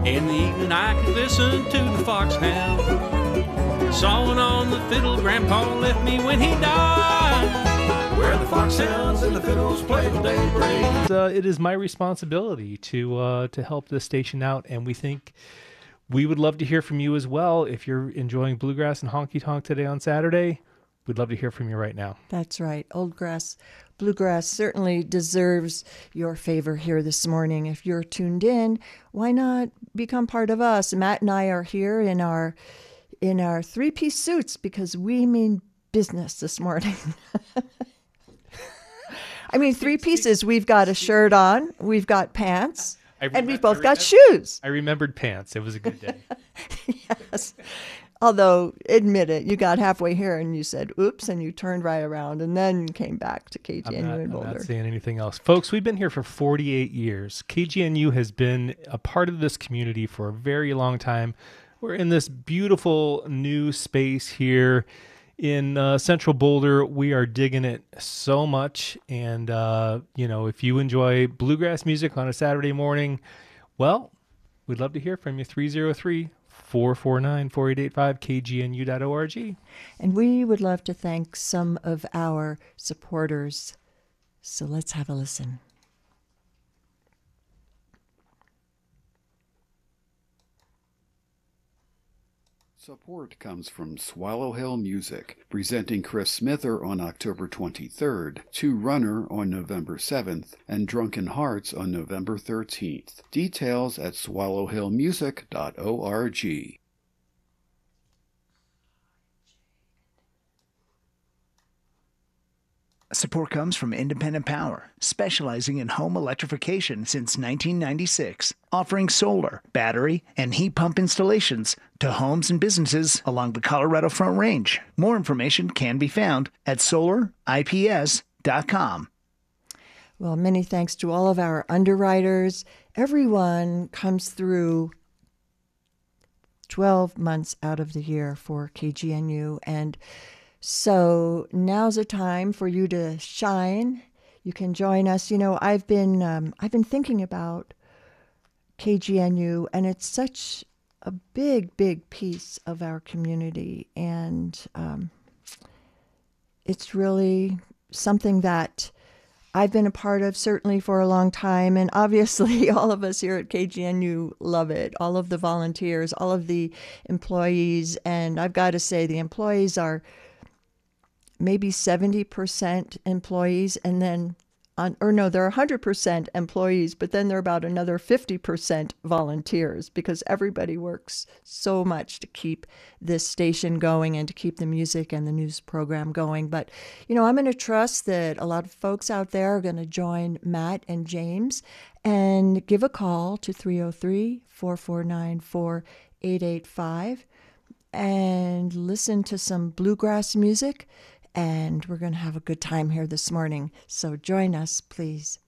In the evening I could listen to the foxhound, sawing on the fiddle Grandpa left me when he died, where the foxhounds and the fiddles play till daybreak. It is my responsibility to help this station out, and we think we would love to hear from you as well. If you're enjoying bluegrass and honky tonk today on Saturday, we'd love to hear from you right now. That's right. Bluegrass certainly deserves your favor here this morning. If you're tuned in, why not become part of us? Matt and I are here in our three-piece suits because we mean business this morning. I mean, three pieces. We've got a shirt on, we've got pants, and we've both got shoes. I remembered pants. It was a good day. Yes. Although, admit it, you got halfway here and you said, oops, and you turned right around and then came back to KGNU in Boulder. I'm not saying anything else. Folks, we've been here for 48 years. KGNU has been a part of this community for a very long time. We're in this beautiful new space here in Central Boulder. We are digging it so much. And, if you enjoy bluegrass music on a Saturday morning, well, we'd love to hear from you. 303-449-4885, kgnu.org. And we would love to thank some of our supporters. So let's have a listen. Support comes from Swallow Hill Music, presenting Chris Smither on October 23rd, Two Runner on November 7th, and Drunken Hearts on November 13th. Details at swallowhillmusic.org. Support comes from Independent Power, specializing in home electrification since 1996, offering solar, battery, and heat pump installations to homes and businesses along the Colorado Front Range. More information can be found at solarips.com. Well, many thanks to all of our underwriters. Everyone comes through 12 months out of the year for KGNU, and so now's a time for you to shine. You can join us. I've been thinking about KGNU, and it's such a big, big piece of our community, and it's really something that I've been a part of certainly for a long time, and obviously all of us here at KGNU love it. All of the volunteers, all of the employees, and I've got to say the employees are maybe 70% employees, and then they're 100% employees, but then they're about another 50% volunteers, because everybody works so much to keep this station going and to keep the music and the news program going. But, I'm going to trust that a lot of folks out there are going to join Matt and James and give a call to 303-449-4885 and listen to some bluegrass music. And we're going to have a good time here this morning. So join us, please.